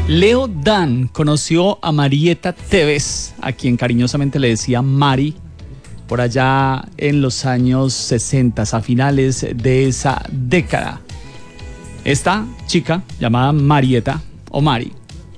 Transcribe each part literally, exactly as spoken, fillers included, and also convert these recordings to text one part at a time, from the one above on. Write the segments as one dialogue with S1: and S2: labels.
S1: Leo Dan conoció a Marieta Tevez, a quien cariñosamente le decía Mari, por allá en los años sesenta, a finales de esa década. Esta chica, llamada Marieta o Mari,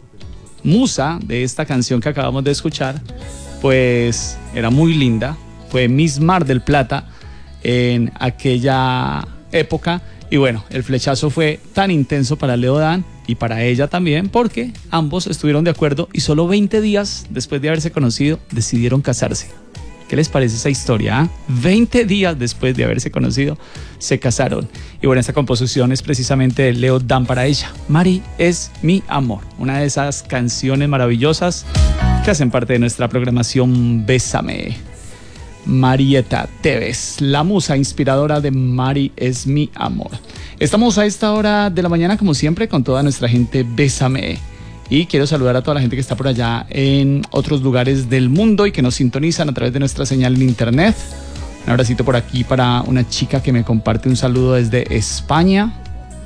S1: musa de esta canción que acabamos de escuchar, pues era muy linda, fue Miss Mar del Plata en aquella época. Y bueno, el flechazo fue tan intenso para Leo Dan y para ella también, porque ambos estuvieron de acuerdo y solo veinte días después de haberse conocido decidieron casarse. ¿Qué les parece esa historia? ¿Eh? veinte días después de haberse conocido se casaron. Y bueno, esta composición es precisamente de Leo Dan para ella. Mari es mi amor, una de esas canciones maravillosas que hacen parte de nuestra programación Bésame. Marieta Tevez, la musa inspiradora de Mari es mi amor. Estamos a esta hora de la mañana, como siempre, con toda nuestra gente Bésame. Y quiero saludar a toda la gente que está por allá en otros lugares del mundo y que nos sintonizan a través de nuestra señal en internet. Un abracito por aquí para una chica que me comparte un saludo desde España.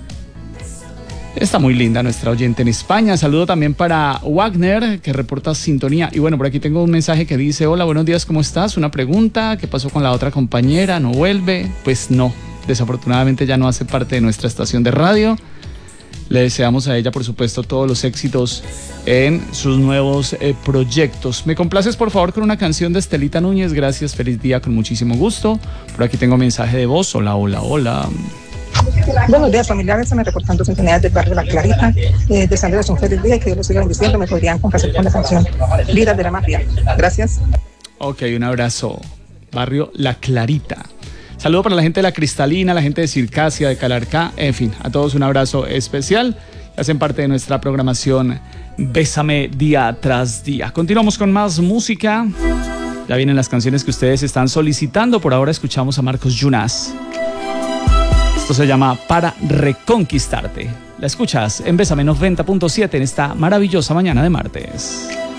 S1: Está muy linda nuestra oyente en España. Saludo también para Wagner, que reporta sintonía. Y bueno, por aquí tengo un mensaje que dice: hola, buenos días, ¿cómo estás? Una pregunta, ¿qué pasó con la otra compañera? ¿No vuelve? Pues no, desafortunadamente ya no hace parte de nuestra estación de radio. Le deseamos a ella, por supuesto, todos los éxitos en sus nuevos eh, proyectos. ¿Me complaces, por favor, con una canción de Estelita Núñez? Gracias, feliz día, con muchísimo gusto. Por aquí tengo mensaje de voz. Hola, hola, hola.
S2: Buenos días, familiares, me reportando sintonías del barrio La Clarita, eh, deseándoles un feliz día y que Dios los siga bendiciendo. Me podrían complacer con la canción Líder de la Mafia. Gracias.
S1: Ok, un abrazo. Barrio La Clarita. Saludo para la gente de La Cristalina, la gente de Circasia, de Calarcá, en fin, a todos un abrazo especial. Hacen parte de nuestra programación Bésame día tras día. Continuamos con más música. Ya vienen las canciones que ustedes están solicitando. Por ahora escuchamos a Marcos Yunas. Esto se llama Para Reconquistarte. La escuchas en Bésame noventa punto siete en esta maravillosa mañana de martes.